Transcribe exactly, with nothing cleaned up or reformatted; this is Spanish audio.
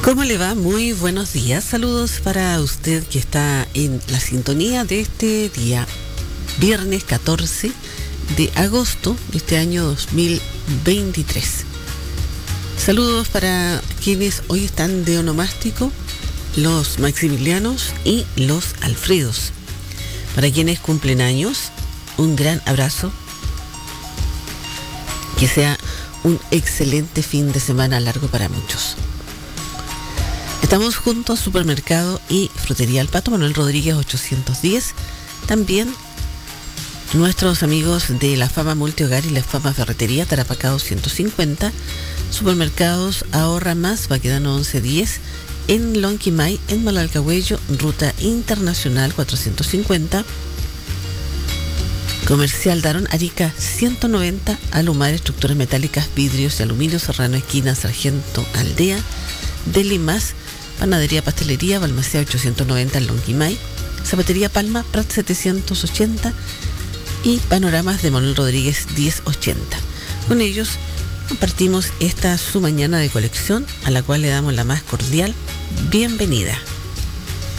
¿Cómo le va? Muy buenos días. Saludos para usted que está en la sintonía de este día, viernes catorce de agosto de este año dos mil veintitrés. Saludos para quienes hoy están de onomástico, los Maximilianos y los Alfredos. Para quienes cumplen años, un gran abrazo. Que sea un excelente fin de semana largo para muchos. Estamos junto a Supermercado y Frutería El Pato, Manuel Rodríguez ochocientos diez. También nuestros amigos de La Fama Multihogar y La Fama Ferretería, Tarapacá doscientos cincuenta. Supermercados Ahorra Más, Baquedano once diez. En Lonquimay, en Malalcahuello, Ruta Internacional cuatrocientos cincuenta. Comercial Daron, Arica ciento noventa. Alumar, Estructuras Metálicas, Vidrios y Aluminio, Serrano, esquina Sargento Aldea. Delimas, Panadería Pastelería, Balmaceda ochocientos noventa en Lonquimay. Zapatería Palma, Prat setecientos ochenta. Y Panoramas de Manuel Rodríguez diez ochenta. Con ellos compartimos esta su mañana de colección, a la cual le damos la más cordial bienvenida.